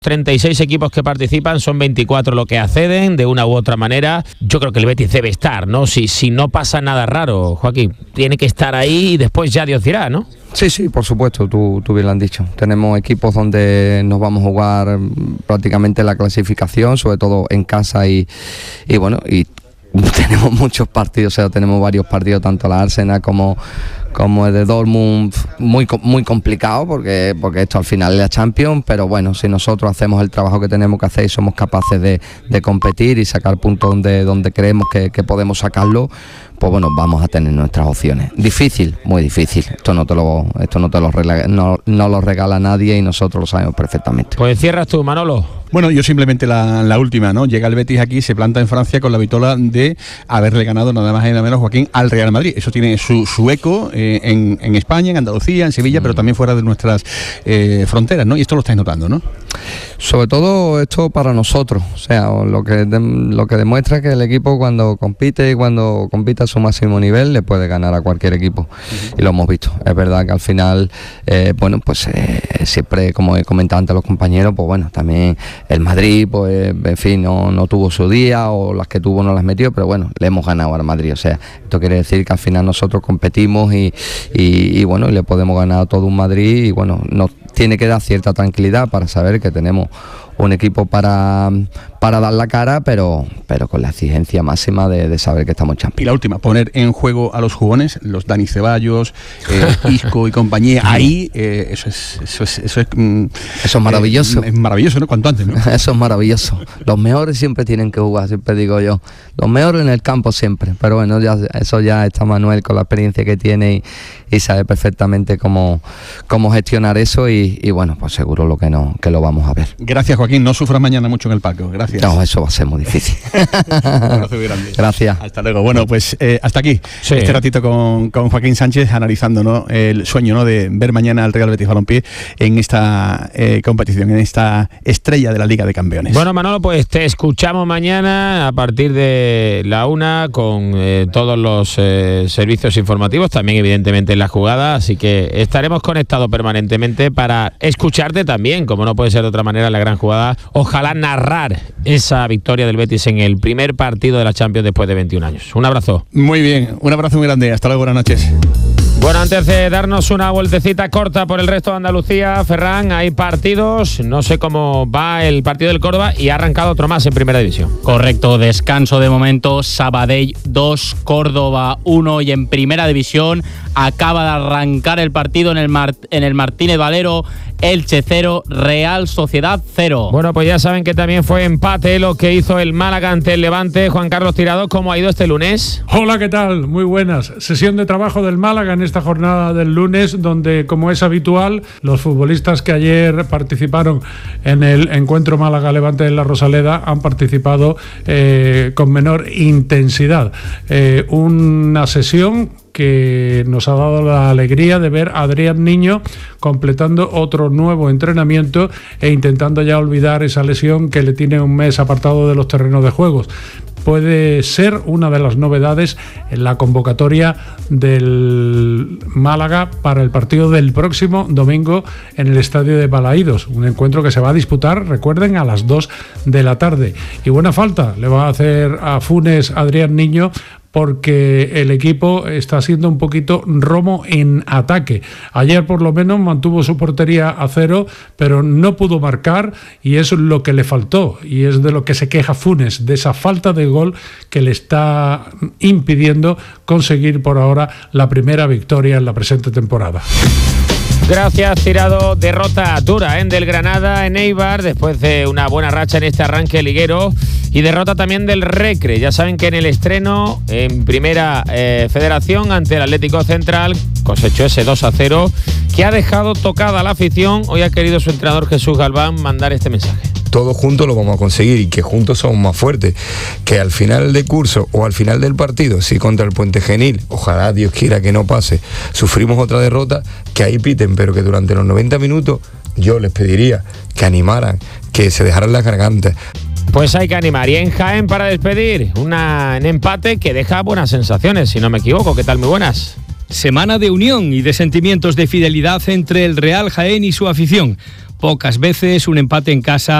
36 equipos que participan, son 24 lo que acceden de una u otra manera. Yo creo que el Betis debe estar, ¿no? Si no pasa nada raro, Joaquín, tiene que estar ahí y después ya Dios dirá, ¿no? Sí, por supuesto, tú bien lo has dicho. Tenemos equipos donde nos vamos a jugar prácticamente la clasificación, sobre todo en casa y tenemos muchos partidos, o sea, tenemos varios partidos, tanto la Arsenal como el de Dortmund, muy complicado porque esto al final es la Champions, pero bueno, si nosotros hacemos el trabajo que tenemos que hacer y somos capaces de competir y sacar puntos donde creemos que podemos sacarlo, pues bueno, vamos a tener nuestras opciones. Difícil, muy difícil. Esto no lo regala nadie y nosotros lo sabemos perfectamente. Pues cierras tú, Manolo. Bueno, yo simplemente la última, ¿no? Llega el Betis aquí, se planta en Francia con la vitola de haberle ganado nada más y nada menos, Joaquín, al Real Madrid. Eso tiene su eco en España, en Andalucía, en Sevilla, pero también fuera de nuestras fronteras, ¿no? Y esto lo estáis notando, ¿no? Sobre todo esto para nosotros, o sea, lo que demuestra que el equipo cuando compite a su máximo nivel le puede ganar a cualquier equipo, y lo hemos visto. Es verdad que al final, siempre, como he comentado antes los compañeros, pues bueno, también el Madrid, pues en fin, no tuvo su día, o las que tuvo no las metió, pero bueno, le hemos ganado al Madrid. O sea, esto quiere decir que al final nosotros competimos y bueno, le podemos ganar a todo un Madrid, y bueno, nos tiene que dar cierta tranquilidad para saber que tenemos un equipo para dar la cara, pero con la exigencia máxima de saber que estamos champions. Y la última, poner en juego a los jugones, los Dani Ceballos, Isco y compañía, ahí eso es maravilloso. Es maravilloso, ¿no? Cuanto antes, ¿no? Eso es maravilloso. Los mejores siempre tienen que jugar, siempre digo yo. Los mejores en el campo siempre, pero bueno, eso ya está Manuel con la experiencia que tiene y sabe perfectamente cómo gestionar eso y bueno, pues seguro que lo vamos a ver. Gracias, Joaquín, no sufras mañana mucho en el palco. Gracias. No, eso va a ser muy difícil. Un abrazo muy grande. Gracias. Hasta luego. Bueno, pues hasta aquí este ratito con Joaquín Sánchez, analizando, ¿no?, el sueño, ¿no?, de ver mañana al Real Betis Balompié en esta competición, en esta estrella de la Liga de Campeones. Bueno, Manolo, pues te escuchamos mañana a partir de la 1 con todos los servicios informativos, también evidentemente en la jugada, así que estaremos conectados permanentemente para escucharte también, como no puede ser de otra manera, la gran jugada. Ojalá narrar esa victoria del Betis en el primer partido de la Champions después de 21 años. Un abrazo. Muy bien, un abrazo muy grande. Hasta luego, buenas noches. Bueno, antes de darnos una vueltecita corta por el resto de Andalucía, Ferran, hay partidos, no sé cómo va el partido del Córdoba y ha arrancado otro más en Primera División. Correcto, descanso de momento, Sabadell 2, Córdoba 1 y en Primera División acaba de arrancar el partido en el Martínez Valero, Elche 0, Real Sociedad 0. Bueno, pues ya saben que también fue empate lo que hizo el Málaga ante el Levante. Juan Carlos Tirado, ¿cómo ha ido este lunes? Hola, ¿qué tal? Muy buenas. Sesión de trabajo del Málaga en esta jornada del lunes, donde, como es habitual, los futbolistas que ayer participaron en el encuentro Málaga-Levante en la Rosaleda han participado con menor intensidad. Una sesión que nos ha dado la alegría de ver a Adrián Niño completando otro nuevo entrenamiento e intentando ya olvidar esa lesión que le tiene un mes apartado de los terrenos de juegos. Puede ser una de las novedades en la convocatoria del Málaga para el partido del próximo domingo en el estadio de Balaídos, un encuentro que se va a disputar, recuerden, a las 2 de la tarde. Y buena falta le va a hacer a Funes Adrián Niño, porque el equipo está siendo un poquito romo en ataque. Ayer por lo menos mantuvo su portería a 0, pero no pudo marcar, y eso es lo que le faltó, y es de lo que se queja Funes, de esa falta de gol que le está impidiendo conseguir por ahora la primera victoria en la presente temporada. Gracias, Tirado. Derrota dura del Granada en Eibar después de una buena racha en este arranque liguero, y derrota también del Recre. Ya saben que en el estreno en Primera Federación ante el Atlético Central cosechó ese 2-0 que ha dejado tocada a la afición. Hoy ha querido su entrenador Jesús Galván mandar este mensaje. Todos juntos lo vamos a conseguir, y que juntos somos más fuertes. Que al final del curso o al final del partido, si contra el Puente Genil, ojalá Dios quiera que no pase, sufrimos otra derrota, que ahí piten, pero que durante los 90 minutos yo les pediría que animaran, que se dejaran las gargantas. Pues hay que animar. Y en Jaén, para despedir, un empate que deja buenas sensaciones, si no me equivoco. ¿Qué tal? Muy buenas. Semana de unión y de sentimientos de fidelidad entre el Real Jaén y su afición. pocas veces, un empate en casa